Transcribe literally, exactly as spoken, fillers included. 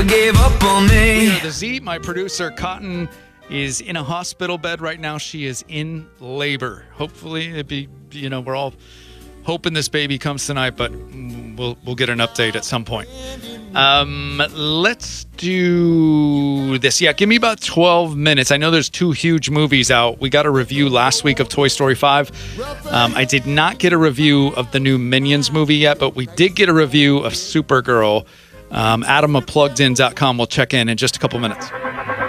never gave up on me. We are the Z. My producer, Cotton, is in a hospital bed right now. She is in labor. Hopefully, it be, you know, we're all hoping this baby comes tonight, but we'll we'll get an update at some point. Um, let's do this. Yeah, give me about twelve minutes. I know there's two huge movies out. We got a review last week of Toy Story five. Um, I did not get a review of the new Minions movie yet, but we did get a review of Supergirl. Um, Adam of plugged in dot com will check in in just a couple minutes.